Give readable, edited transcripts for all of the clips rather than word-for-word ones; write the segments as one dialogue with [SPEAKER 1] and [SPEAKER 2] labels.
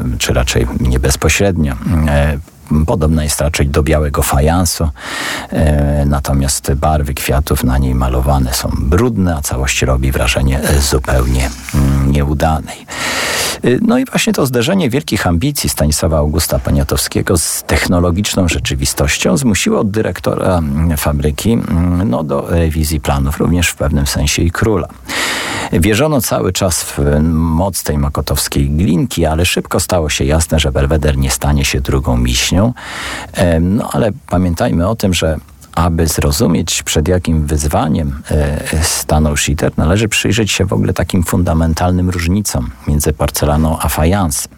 [SPEAKER 1] czy raczej nie bezpośrednio. Podobna jest raczej do białego fajansu, natomiast barwy kwiatów na niej malowane są brudne, a całość robi wrażenie zupełnie nieudanej. No i właśnie to zderzenie wielkich ambicji Stanisława Augusta Poniatowskiego z technologiczną rzeczywistością zmusiło dyrektora fabryki do wizji planów, również w pewnym sensie i króla. Wierzono cały czas w moc tej mokotowskiej glinki, ale szybko stało się jasne, że Belweder nie stanie się drugą Wiśnią. Ale pamiętajmy o tym, że aby zrozumieć, przed jakim wyzwaniem stanął Schitter, należy przyjrzeć się w ogóle takim fundamentalnym różnicom między porcelaną a fajansem.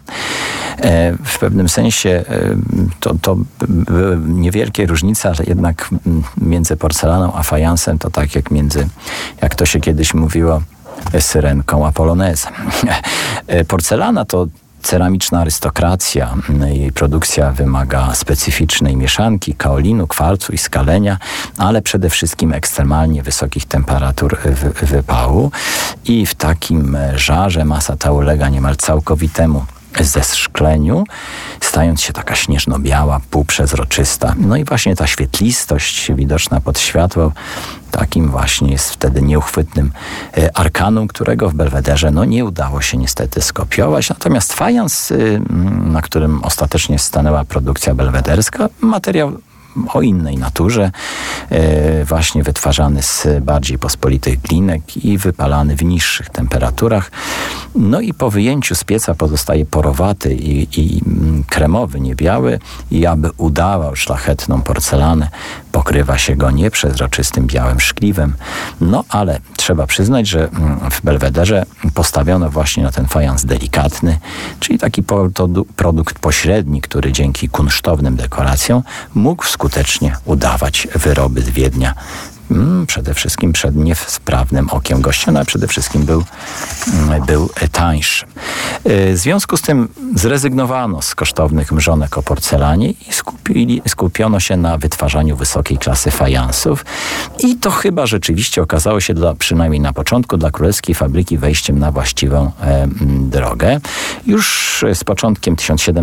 [SPEAKER 1] W pewnym sensie to były niewielkie różnice, ale jednak między porcelaną a fajansem to tak jak to się kiedyś mówiło, syrenką a polonezem. Porcelana to ceramiczna arystokracja. Jej produkcja wymaga specyficznej mieszanki kaolinu, kwarcu i skalenia, ale przede wszystkim ekstremalnie wysokich temperatur wypału. I w takim żarze masa ta ulega niemal całkowitemu zeszkleniu, stając się taka śnieżno-biała, półprzezroczysta. No i właśnie ta świetlistość widoczna pod światłem takim właśnie jest wtedy nieuchwytnym arkanum, którego w Belwederze nie udało się niestety skopiować. Natomiast fajans, na którym ostatecznie stanęła produkcja belwederska, materiał o innej naturze, właśnie wytwarzany z bardziej pospolitych glinek i wypalany w niższych temperaturach. No i po wyjęciu z pieca pozostaje porowaty i kremowy, nie biały, i aby udawał szlachetną porcelanę, pokrywa się go nieprzezroczystym białym szkliwem. No ale trzeba przyznać, że w Belwederze postawiono właśnie na ten fajans delikatny, czyli taki produkt pośredni, który dzięki kunsztownym dekoracjom mógł skutecznie udawać wyroby z Wiednia. Przede wszystkim przed niewsprawnym okiem gościa, ale przede wszystkim był tańszy. W związku z tym zrezygnowano z kosztownych mrzonek o porcelanie i skupiono się na wytwarzaniu wysokiej klasy fajansów. I to chyba rzeczywiście okazało się, przynajmniej na początku, dla królewskiej fabryki wejściem na właściwą drogę. Już z początkiem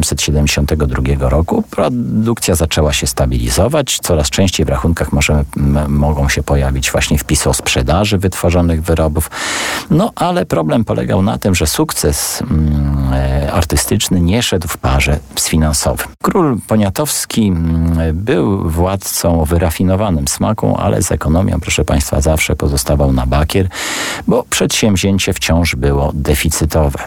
[SPEAKER 1] 1772 roku produkcja zaczęła się stabilizować. Coraz częściej w rachunkach mogą się pojawić właśnie wpisy o sprzedaży wytworzonych wyrobów. No ale problem polegał na tym, że sukces artystyczny nie szedł w parze z finansowym. Król Poniatowski był władcą o wyrafinowanym smaku, ale z ekonomią, proszę Państwa, zawsze pozostawał na bakier, bo przedsięwzięcie wciąż było deficytowe.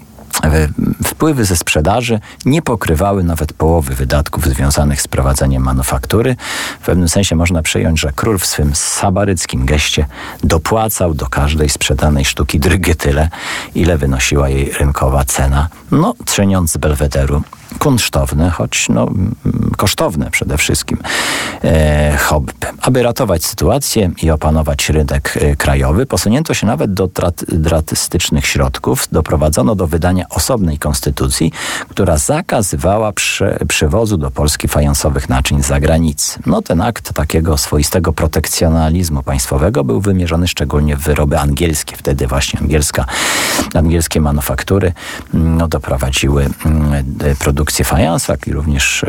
[SPEAKER 1] Wpływy ze sprzedaży nie pokrywały nawet połowy wydatków związanych z prowadzeniem manufaktury. W pewnym sensie można przyjąć, że król w swym sabaryckim geście dopłacał do każdej sprzedanej sztuki drygy tyle, ile wynosiła jej rynkowa cena, czyniąc z Belwederu kunsztowne, choć kosztowne przede wszystkim hobby. Aby ratować sytuację i opanować rynek krajowy, posunięto się nawet do drastycznych środków. Doprowadzono do wydania osobnej konstytucji, która zakazywała przywozu do Polski fajansowych naczyń z zagranicy. Ten akt takiego swoistego protekcjonalizmu państwowego był wymierzony szczególnie w wyroby angielskie. Wtedy właśnie angielskie manufaktury doprowadziły produkcję fajansu, jak i również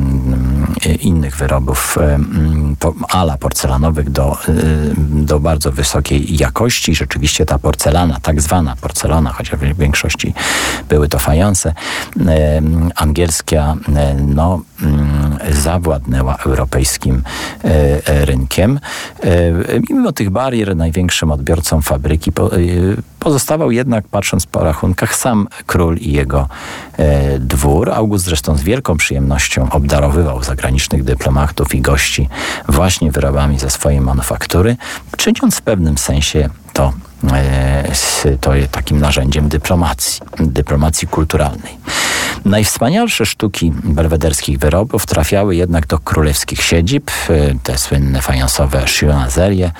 [SPEAKER 1] innych wyrobów ala porcelanowych do bardzo wysokiej jakości. Rzeczywiście ta porcelana, tak zwana porcelana, chociaż w większości były to fajanse, angielska zawładnęła europejskim rynkiem. Mimo tych barier największym odbiorcą fabryki pozostawał jednak, patrząc po rachunkach, sam król i jego dwór. August zresztą z wielką przyjemnością obdarowywał zagranicznych dyplomatów i gości właśnie wyrobami ze swojej manufaktury, czyniąc w pewnym sensie to takim narzędziem dyplomacji kulturalnej. Najwspanialsze sztuki belwederskich wyrobów trafiały jednak do królewskich siedzib, te słynne fajansowe chinoiserie,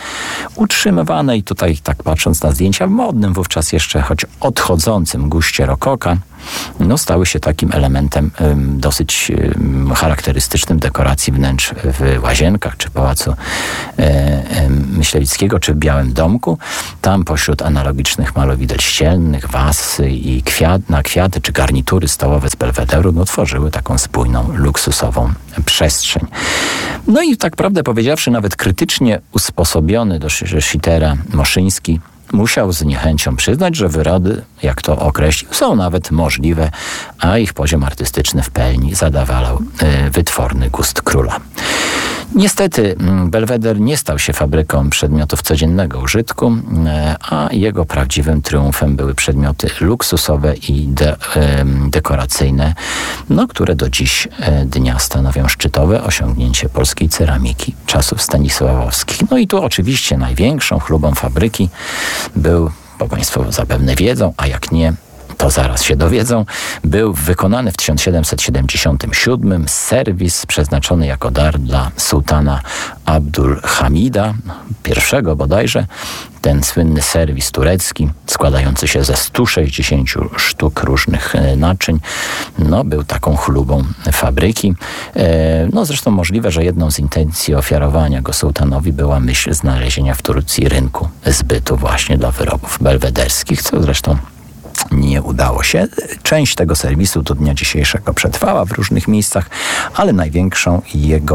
[SPEAKER 1] utrzymywane i tutaj, tak patrząc na zdjęcia, w modnym wówczas jeszcze, choć odchodzącym guście rokoka, no, stały się takim elementem dosyć charakterystycznym dekoracji wnętrz w Łazienkach, czy Pałacu Myślewickiego, czy w Białym Domku. Tam pośród analogicznych malowidel ściennych, was i kwiaty, czy garnitury stołowe z Belwederu, no, tworzyły taką spójną, luksusową przestrzeń. No i tak prawdę powiedziawszy, nawet krytycznie usposobiony do Schittera Moszyński musiał z niechęcią przyznać, że wyrody, jak to określił, są nawet możliwe, a ich poziom artystyczny w pełni zadawalał wytworny gust króla. Niestety Belweder nie stał się fabryką przedmiotów codziennego użytku, a jego prawdziwym triumfem były przedmioty luksusowe i dekoracyjne, no, które do dziś dnia stanowią szczytowe osiągnięcie polskiej ceramiki czasów stanisławowskich. No i tu oczywiście największą chlubą fabryki był, bo Państwo zapewne wiedzą, a jak nie, to zaraz się dowiedzą, był wykonany w 1777 serwis przeznaczony jako dar dla sułtana Abdul Hamida, pierwszego bodajże. Ten słynny serwis turecki, składający się ze 160 sztuk różnych naczyń, no, był taką chlubą fabryki. No, zresztą możliwe, że jedną z intencji ofiarowania go sułtanowi była myśl znalezienia w Turcji rynku zbytu właśnie dla wyrobów belwederskich, co zresztą nie udało się. Część tego serwisu do dnia dzisiejszego przetrwała w różnych miejscach, ale największą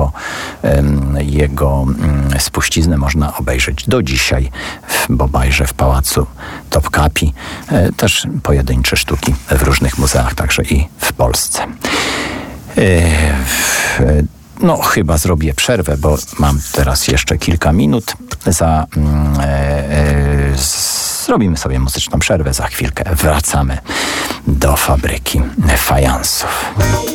[SPEAKER 1] jego spuściznę można obejrzeć do dzisiaj w Bobajże, w Pałacu Topkapi. Też pojedyncze sztuki w różnych muzeach, także i w Polsce. No, chyba zrobię przerwę, bo mam teraz jeszcze kilka minut. Zrobimy sobie muzyczną przerwę, za chwilkę wracamy do fabryki fajansów.